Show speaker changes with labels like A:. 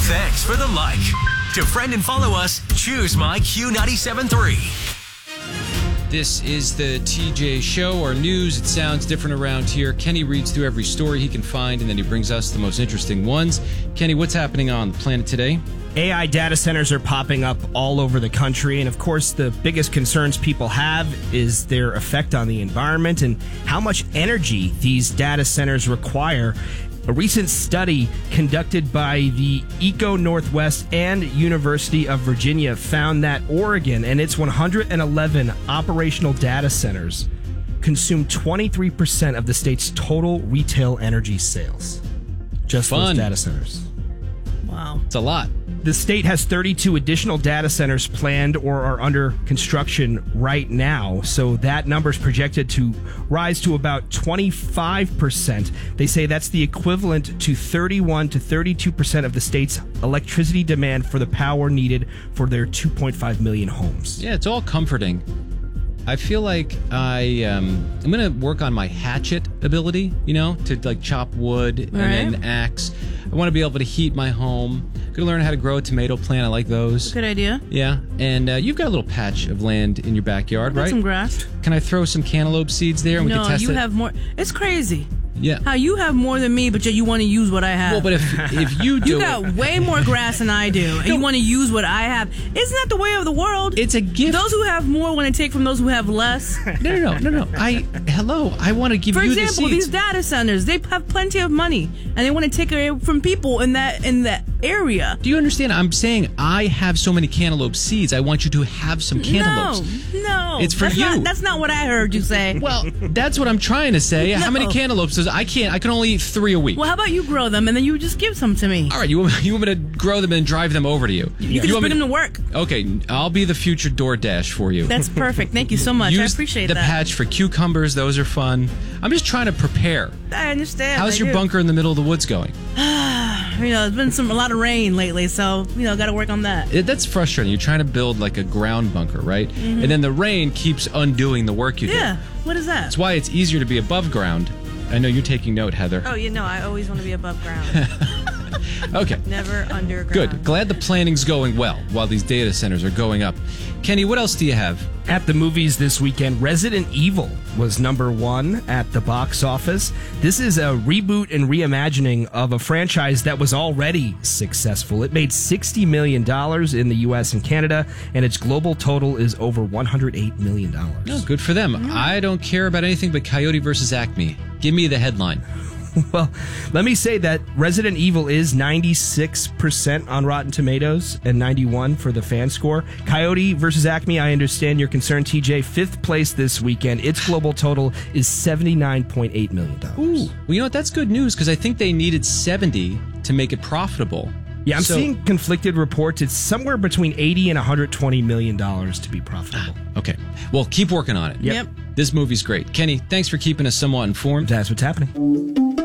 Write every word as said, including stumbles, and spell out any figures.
A: Thanks for the like. To friend and follow us, choose My Q ninety-seven point three.
B: This is the T J Show, our news. It sounds different around here. Kenny reads through every story he can find, and then he brings us the most interesting ones. Kenny, what's happening on the planet today?
C: A I data centers are popping up all over the country, and of course, the biggest concerns people have is their effect on the environment and how much energy these data centers require. A recent study conducted by the Eco Northwest and University of Virginia found that Oregon and its one hundred eleven operational data centers consume twenty-three percent of the state's total retail energy sales. Just
B: Fun.
C: those data centers.
D: Wow.
B: It's a lot.
C: The state has thirty-two additional data centers planned or are under construction right now, so that number is projected to rise to about twenty-five percent. They say that's the equivalent to thirty-one to thirty-two percent of the state's electricity demand for the power needed for their two point five million homes.
B: Yeah, it's all comforting. I feel like I, um, I'm going to work on my hatchet ability, you know, to like chop wood and
D: right.
B: then axe. I want to be able to heat my home. Going to learn how to grow a tomato plant. I like those.
D: Good idea.
B: Yeah, and uh, you've got a little patch of land in your backyard,
D: Got
B: right?
D: some grass.
B: Can I throw some cantaloupe seeds there and we
D: No,
B: can test
D: you
B: it?
D: have more. It's crazy.
B: Yeah.
D: How you have more than me, but yet you want to use what I have.
B: Well, but if if you do
D: you got
B: it,
D: way more grass than I do, and you want to use what I have. Isn't that the way of the world?
B: it's a gift.
D: Those who have more want to take from those who have less.
B: No, no, no, no, no. I hello. I want to give
D: For
B: you
D: example,
B: the seeds.
D: these data centers, they have plenty of money, and they want to take it from people in that in that area.
B: Do you understand? I'm saying I have so many cantaloupe seeds. I want you to have some cantaloupes.
D: No, no.
B: It's for
D: that's
B: you.
D: Not, that's not what I heard you say.
B: Well, that's what I'm trying to say. How many
D: No.
B: cantaloupes does I can't? I can only eat three a week.
D: Well, how about you grow them, and then you just give some to me?
B: All right, you want, you want me to grow them and drive them over to you?
D: You can just
B: want
D: bring
B: me
D: them to work.
B: Okay, I'll be the future DoorDash for you.
D: That's perfect. Thank you so much.
B: Use
D: I appreciate
B: the
D: that.
B: patch for cucumbers. Those are fun. I'm just trying to prepare.
D: I understand.
B: How's
D: I
B: your
D: do.
B: bunker in the middle of the woods going?
D: You know, there's been some a lot of rain lately, so you know, got to work on that.
B: It, that's frustrating. You're trying to build like a ground bunker, right? Mm-hmm. And then the rain keeps undoing the work you
D: Yeah.
B: did.
D: What is that?
B: That's why it's easier to be above ground. I know you're taking note, Heather.
E: Oh, you know, I always want to be above ground.
B: Okay.
E: Never underground.
B: Good. Glad the planning's going well while these data centers are going up. Kenny, what else do you have?
C: At the movies this weekend, Resident Evil was number one at the box office. This is a reboot and reimagining of a franchise that was already successful. It made sixty million dollars in the U S and Canada, and its global total is over one hundred eight million dollars.
B: No, good for them. Mm. I don't care about anything but Coyote versus Acme. Give me the headline.
C: Well, let me say that Resident Evil is ninety-six percent on Rotten Tomatoes and ninety-one for the fan score. Coyote versus Acme, I understand your concern, T J. Fifth place this weekend. Its global total is seventy-nine point eight million dollars.
B: Ooh. Well, you know what? That's good news because I think they needed seventy to make it profitable.
C: Yeah, I'm
B: so,
C: seeing conflicted reports. It's somewhere between eighty and one hundred twenty million dollars to be profitable.
B: Okay. Well, keep working on it.
C: Yep.
D: Yep.
B: This movie's great. Kenny, thanks for keeping us somewhat informed.
C: That's what's happening.